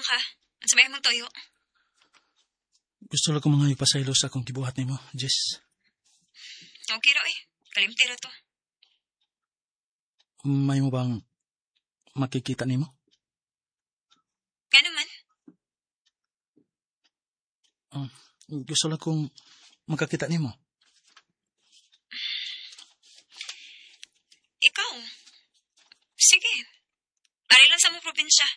anak ha. At sa may mong toyo. Gusto lang ko mga ipasaylo sa akong gibuhat nimo, Jess. Okay ra eh. Kalimti ra to. May mo bang makikita nimo? Kaya naman. Gusto lang kong makakita nimo. Ikaw. Sige. Ari lang sa mong probinsya.